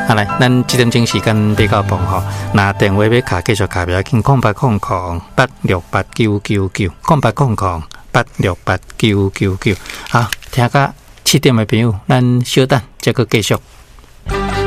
好来，咱这点钟时间比较忙吼，那电话要卡继续卡，不要紧，0800-86899，0800-86899。好，听个7点的朋友，咱稍等，再个继续。